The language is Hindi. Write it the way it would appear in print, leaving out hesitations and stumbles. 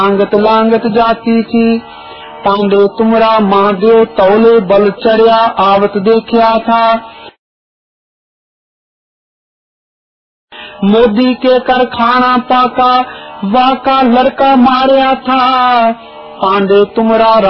लांगत लांगत जाती थी। पांडे तुमरा महादेव तौले बल चढ़िया आवत देखिया था। मोदी के कर खाना पाका वाका लड़का मारिया था। पांडे तुमरा